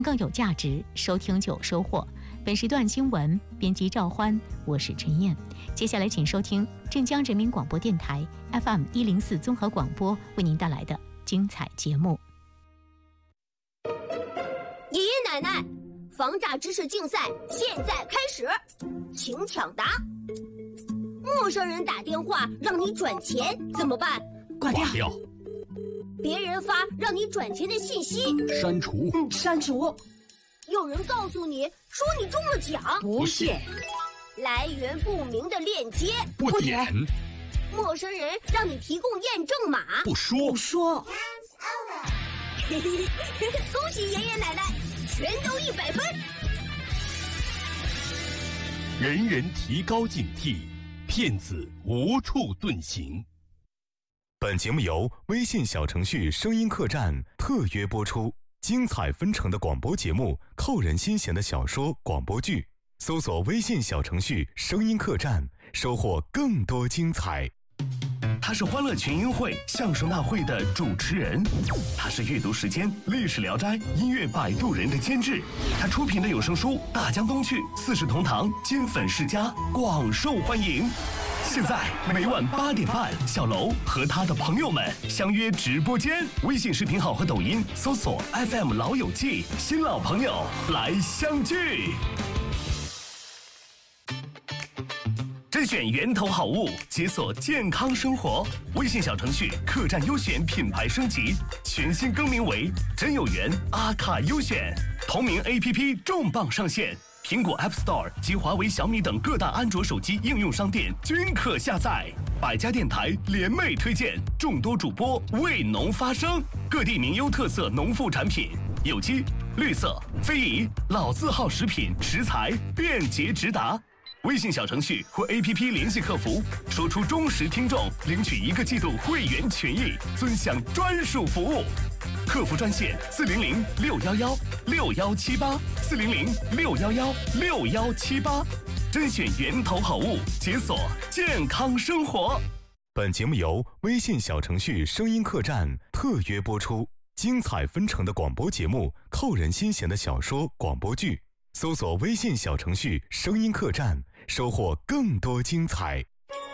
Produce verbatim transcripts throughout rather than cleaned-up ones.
更有价值，收听就有收获。本时段新闻编辑赵欢，我是陈燕。接下来请收听镇江人民广播电台 F M 一零四综合广播为您带来的精彩节目。 爷爷奶奶，防诈知识竞赛现在开始，请抢答。陌生人打电话让你转钱怎么办？ 挂掉。 别人发让你转钱的信息， 删除。 嗯，删除。 有人告诉你说你中了奖， 不信。 来源不明的链接， 不点。 陌生人让你提供验证码， 不说。 不说。 恭喜爷爷奶奶，全都一百分。 人人提高警惕，骗子无处遁形。 本节目由微信小程序声音客栈特约播出，精彩纷呈的广播节目，扣人心弦的小说广播剧，搜索微信小程序声音客栈，收获更多精彩。 他是欢乐群英会相声大会的主持人，他是阅读时间历史聊斋音乐摆渡人的监制，他出品的有声书《大江东去》《四世同堂》《金粉世家》广受欢迎。现在每晚八点半，小楼和他的朋友们相约直播间，微信视频号和抖音搜索 F M 老友记，新老朋友来相聚。甄选源头好物，解锁健康生活。微信小程序客栈优选品牌升级，全新更名为真有缘阿卡优选。同名 A P P 重磅上线，苹果 App Store 及华为、小米等各大安卓手机应用商店均可下载。百家电台联袂推荐，众多主播为农发声，各地名优特色农副产品，有机、绿色、非遗、老字号食品食材便捷直达。微信小程序或 A P P 联系客服，说出忠实听众，领取一个季度会员权益，尊享专属服务。客服专线四零零六幺幺六幺七八四零零六幺幺六幺七八，甄选源头好物，解锁健康生活。 本节目由微信小程序声音客栈特约播出，精彩纷呈的广播节目，扣人心弦的小说广播剧，搜索微信小程序声音客栈，收获更多精彩。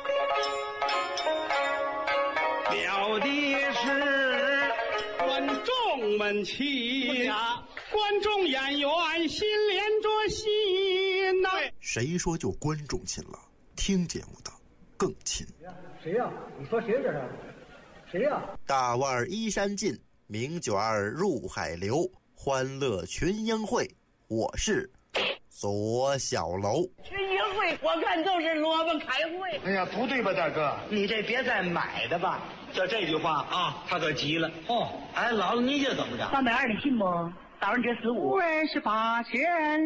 了的是观众们齐，观众演员心连着心呐、啊。 谁说就观众亲了？听节目的更亲。 谁呀、啊？你说谁这是？谁呀、啊？ 大腕依山尽，名卷入海流，欢乐群英会。我是左小楼。 群英会我看就是萝卜开会。 哎呀，不对吧，大哥？ 你这别再买的吧。 就这句话啊，他可急了。哦，哎，姥姥你这怎么着？ 三百二，你信不？打完折十五。 为是八千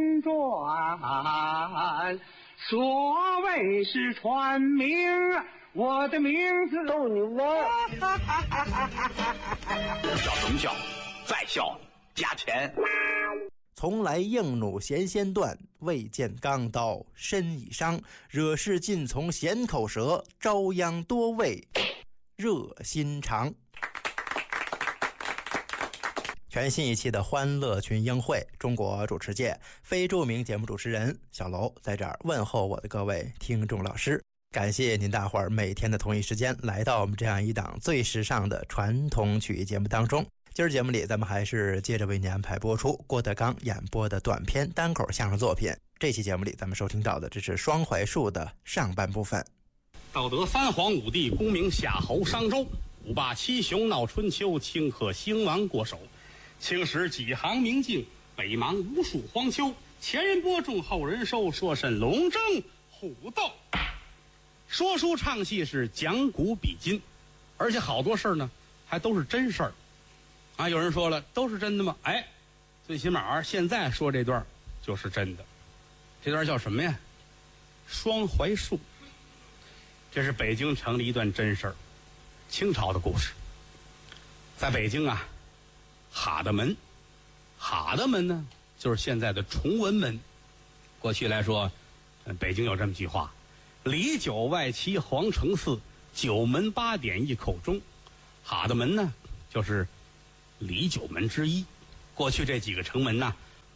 转，所谓是传名，我的名字逗你玩。 笑什么笑？再笑加钱。 从来硬弩弦先断，未见钢刀身已伤。惹事尽从咸口舌，朝央多为热心肠。全新一期的欢乐群英会，中国主持界非著名节目主持人小楼在这儿问候我的各位听众老师，感谢您大伙儿每天的同一时间来到我们这样一档最时尚的传统曲艺节目当中。今儿节目里咱们还是接着为您安排播出郭德纲演播的短篇单口相声作品。这期节目里咱们收听到的这是双槐树的上半部分。 道德三皇五帝，功名夏侯商周，五霸七雄闹春秋，顷刻兴亡过手。青史几行明镜，北邙无数荒丘。前人播种，后人收，说甚龙争虎斗。说书唱戏是讲古比今，而且好多事儿呢还都是真事儿啊。有人说了，都是真的吗？哎，最起码现在说这段就是真的。这段叫什么呀？双槐树。这是北京城的一段真事儿，清朝的故事。在北京啊，哈德门，哈德门呢就是现在的崇文门。过去来说，北京有这么句话：里九外七皇城四，九门八点一口钟。哈德门呢就是里九门之一。过去这几个城门呢，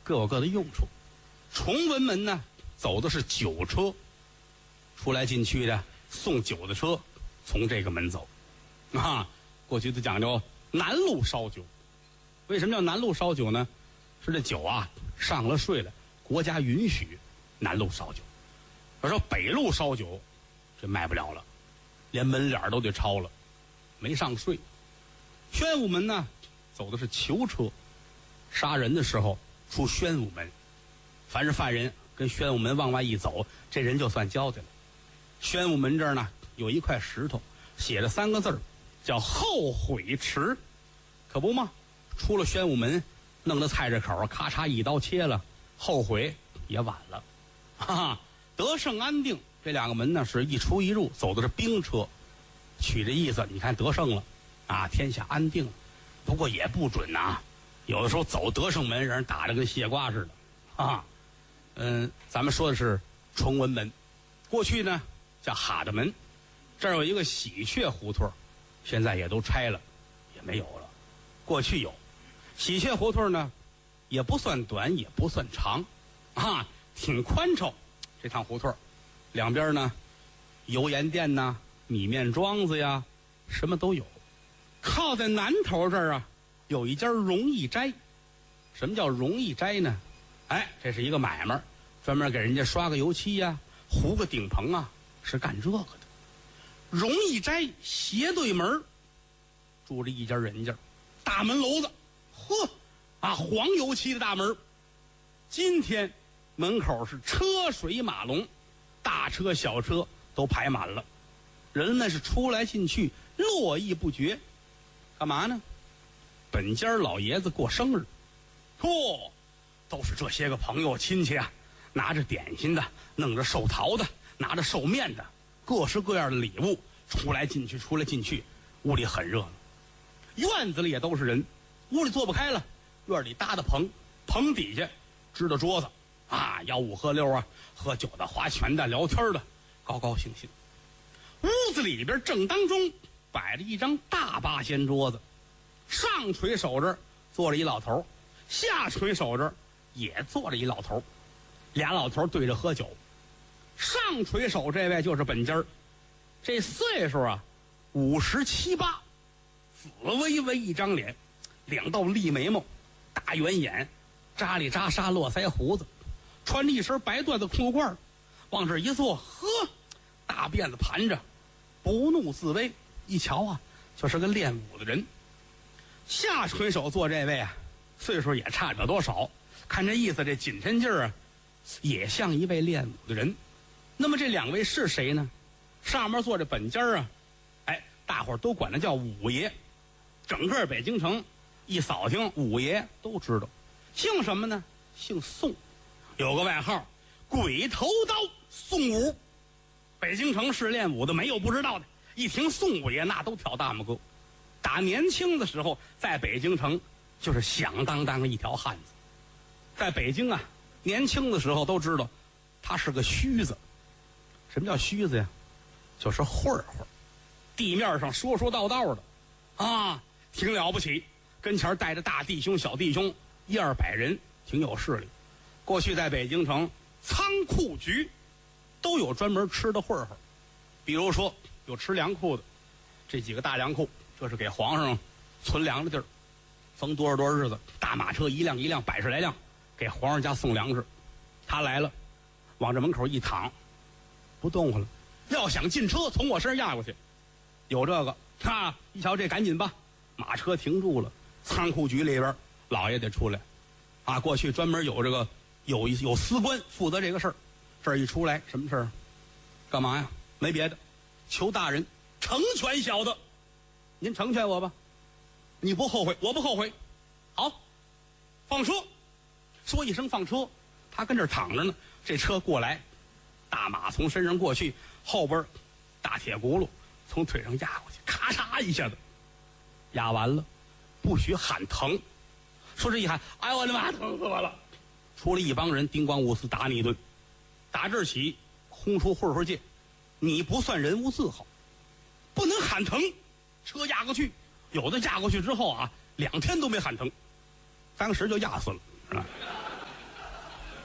各有各的用处。崇文门呢，走的是酒车，出来进去的送酒的车从这个门走。啊，过去都讲究南路烧酒。为什么叫南路烧酒呢？是这酒啊上了税了，国家允许南路烧酒。要说北路烧酒，这卖不了了，连门脸都得抄了，没上税。宣武门呢，走的是囚车，杀人的时候出宣武门，凡是犯人跟宣武门往外一走，这人就算交代了。宣武门这儿呢有一块石头，写着三个字儿，叫后悔池，可不吗？出了宣武门，弄到菜市口，咔嚓一刀切了，后悔也晚了。哈哈，德胜安定这两个门呢是一出一入，走的是兵车，取这意思，你看得胜了啊，天下安定了。不过也不准呐、啊，有的时候走德胜门，让人打得跟蟹瓜似的啊。嗯，咱们说的是崇文门，过去呢叫哈德门，这儿有一个喜鹊胡同，现在也都拆了，也没有了。过去有喜鹊胡同呢，也不算短，也不算长，啊，挺宽敞。这趟胡同两边呢，油盐店呐、米面庄子呀，什么都有。靠在南头这儿啊，有一家荣义斋。什么叫荣义斋呢？哎，这是一个买卖，专门给人家刷个油漆呀、糊个顶棚啊，是干这个的。荣义斋斜对门住着一家人家，大门楼子，呵，啊，黄油漆的大门。今天门口是车水马龙，大车小车都排满了，人们是出来进去络绎不绝。干嘛呢？本家老爷子过生日，嚯、哦，都是这些个朋友亲戚啊，拿着点心的，弄着寿桃的，拿着寿面的，各式各样的礼物，出来进去，出来进去，屋里很热闹。院子里也都是人，屋里坐不开了，院里搭的棚，棚底下支着桌子啊，吆五喝六啊，喝酒的、划拳的、聊天的，高高兴兴。屋子里边正当中摆着一张大八仙桌子，上垂手这儿坐着一老头，下垂手这儿也坐着一老头，俩老头对着喝酒。上垂手这位就是本家儿，这岁数啊五十七八，紫微微一张脸，两道立眉毛，大圆眼，扎里扎沙络腮胡子，穿着一身白缎子裤褂，往这一坐，呵，大辫子盘着，不怒自威。一瞧啊，就是个练武的人。下垂手做这位啊，岁数也差不了多少，看这意思，这紧身劲儿啊，也像一位练武的人。那么这两位是谁呢？上面坐着本家啊，哎，大伙儿都管他叫五爷。整个北京城一扫听，五爷都知道。姓什么呢？姓宋，有个外号鬼头刀宋武。北京城市练武的没有不知道的，一听宋五爷那都挑大拇哥。打年轻的时候在北京城就是响当当一条汉子。在北京啊，年轻的时候都知道他是个虚子。什么叫虚子呀？就是混混，地面上说说道道的啊，挺了不起。跟前带着大弟兄小弟兄一二百人，挺有势力。过去在北京城仓库局都有专门吃的混混，比如说有吃粮库的，这几个大粮库这是给皇上存粮的地儿，逢多少多少日子，大马车一辆一辆百十来辆给皇上家送粮食。他来了，往这门口一躺，不动活了，要想进车从我身上压过去，有这个啊，一瞧这赶紧吧，马车停住了，仓库局里边老爷得出来啊。过去专门有这个有有司官负责这个事儿，这儿一出来什么事儿？干嘛呀？没别的，求大人成全小子，您成全我吧，你不后悔，我不后悔。好，放车，说一声放车，他跟这儿躺着呢，这车过来，大马从身上过去，后边大铁轱辘从腿上压过去，咔嚓一下子压完了，不许喊疼。说这一喊，哎呦我的妈，疼死我了！出来一帮人，叮咣五四打你一顿。打这儿起，空出混混界，你不算人无字号，不能喊疼。车压过去，有的压过去之后啊，两天都没喊疼，当时就压死了，是吧？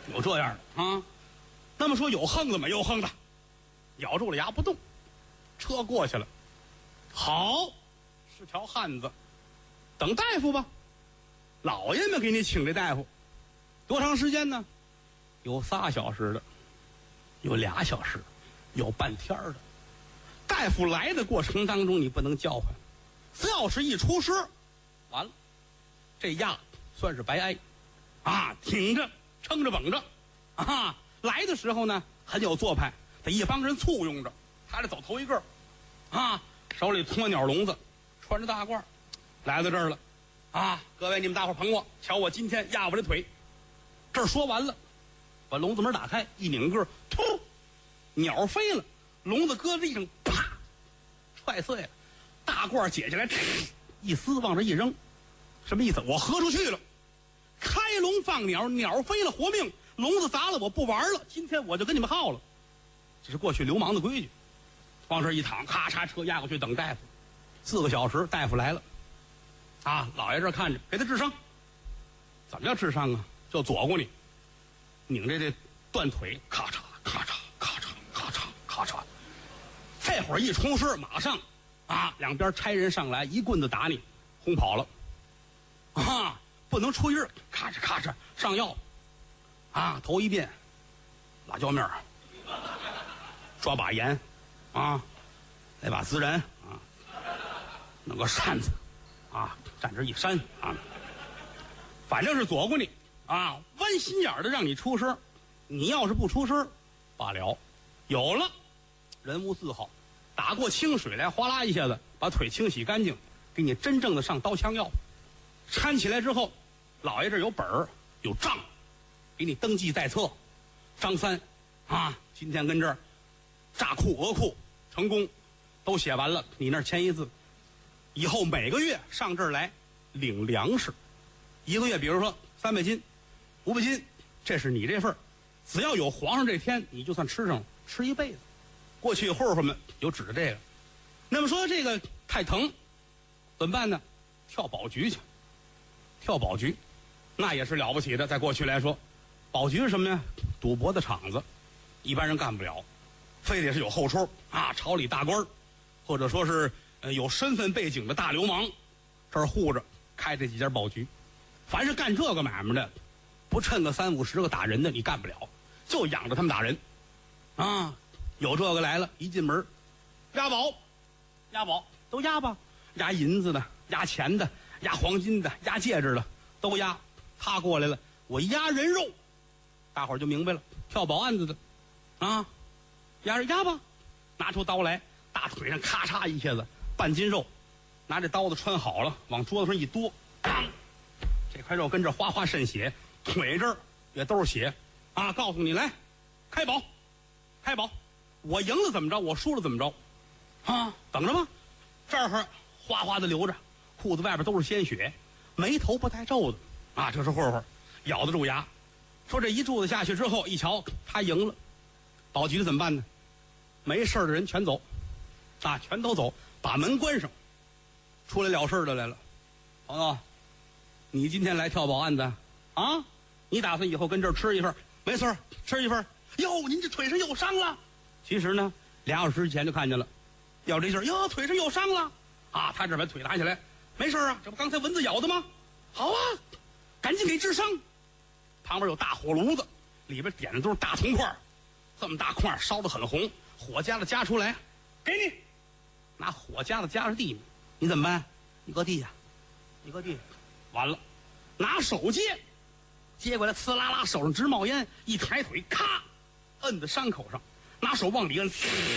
有这样的啊。那么说有横的没有横的，咬住了牙不动。车过去了，好，是条汉子，等大夫吧。老爷们给你请这大夫，多长时间呢？有仨小时的，有俩小时，有半天的。大夫来的过程当中，你不能叫唤，只要是一出师，完了，这压算是白挨，啊，挺着撑着绷着，啊，来的时候呢很有做派，得一帮人簇拥着，他得走头一个，啊，手里鸵鸟笼子，穿着大褂，来到这儿了，啊，各位你们大伙捧我，瞧我今天压我这腿。这儿说完了，把笼子门打开，一拧个，突，鸟飞了，笼子搁地上，啪，踹碎了，大褂解下来，一撕往这一扔，什么意思？我喝出去了，开笼放鸟，鸟飞了活命，笼子砸了我不玩了，今天我就跟你们耗了。这是过去流氓的规矩。往这一躺，咔嚓车压过去等大夫，四个小时，大夫来了，啊，老爷这看着，给他治伤。怎么叫治伤啊？就左过你，拧这这断腿，咔嚓咔嚓咔嚓咔嚓咔嚓。这会儿一出事，马上啊，两边差人上来，一棍子打你，轰跑了。啊，不能出音儿，咔嚓咔嚓上药。啊，头一遍，辣椒面儿，抓把盐，啊，来把孜然啊，弄个扇子，啊，站这一扇啊，反正是左过你。啊，弯心眼的让你出声，你要是不出声，罢了。有了，人无字号，打过清水来，哗啦一下子把腿清洗干净，给你真正的上刀枪药。搀起来之后，老爷这有本儿有账，给你登记在册。张三，啊，今天跟这儿炸库讹库成功，都写完了，你那儿签一字。以后每个月上这儿来领粮食，一个月比如说三百斤。五百斤，这是你这份儿，只要有皇上这天，你就算吃上了，吃一辈子。过去混混们有指着这个，那么说这个太疼，怎么办呢？跳保局去，跳保局，那也是了不起的。在过去来说，保局是什么呀？赌博的场子，一般人干不了，非得是有后抽啊，朝里大官，或者说是呃有身份背景的大流氓，这儿护着开这几家保局。凡是干这个买卖的，不趁个三五十个打人的，你干不了，就养着他们打人，啊，有这个来了，一进门，押宝，押宝都押吧，押银子的，押钱的，押黄金的，押戒指的，都押。他过来了，我押人肉，大伙儿就明白了，跳保案子的，啊，押人押吧，拿出刀来，大腿上咔嚓一下子，半斤肉，拿这刀子穿好了，往桌子上一剁，当，这块肉跟这哗哗渗血。腿这儿也都是血，啊！告诉你来，开保，开保，我赢了怎么着？我输了怎么着？啊！等着吧，这儿哗哗的流着，裤子外边都是鲜血，眉头不带皱的，啊！这是混混，咬得住牙。说这一柱子下去之后，一瞧他赢了，保局怎么办呢？没事的人全走，啊，全都走，把门关上。出来了事的来了，朋友，你今天来跳保案子啊？你打算以后跟这儿吃一份？没错，吃一份。哟，您这腿上有伤了。其实呢，俩小时以前就看见了，要这劲儿，哟，腿上有伤了啊！他这把腿拿起来，没事啊，这不刚才蚊子咬的吗？好啊，赶紧给治伤。旁边有大火炉子，里边点的都是大铜块，这么大块烧得很红，火夹子夹出来，给你，拿火夹子夹着地，你怎么办？你搁地下，你搁地下，完了，拿手接。接过来，呲啦啦，手上直冒烟，一抬腿，咔，摁在伤口上，拿手往里摁，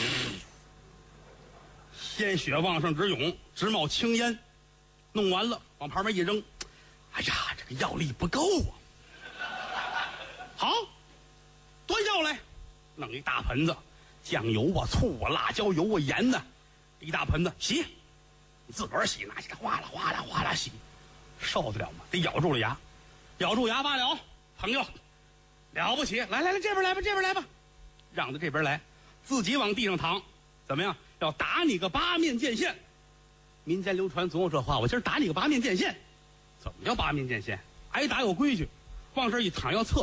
鲜血往上直涌，直冒青烟。弄完了，往旁边一扔，哎呀，这个药力不够啊！好，端药来，弄一大盆子，酱油啊、醋啊、辣椒油啊、盐呐、啊，一大盆子洗，你自个儿洗，拿起来哗啦哗啦哗啦洗，受得了吗？得咬住了牙。咬住牙罢了，朋友，了不起！来来来，这边来吧，这边来吧，让他这边来，自己往地上躺，怎么样？要打你个八面剑线。民间流传总有这话，我今儿打你个八面剑线。怎么叫八面剑线？挨打有规矩，往这一躺要侧